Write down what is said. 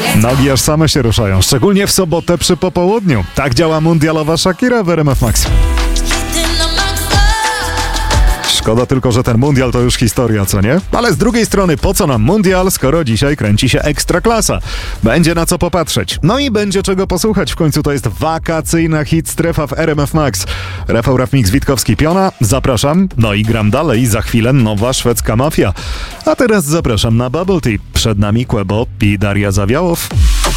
Nogi aż same się ruszają, szczególnie w sobotę przy popołudniu. Tak działa mundialowa Shakira w RMF Max. Szkoda tylko, że ten mundial to już historia, co nie? Ale z drugiej strony, po co nam mundial, skoro dzisiaj kręci się Ekstraklasa? Będzie na co popatrzeć. No i będzie czego posłuchać. W końcu to jest wakacyjna hit strefa w RMF Max. Rafał Mix Witkowski-Piona. Zapraszam. No i gram dalej. Za chwilę nowa szwedzka mafia. A teraz zapraszam na Bubble Tea. Przed nami Quebo i Daria Zawiałow.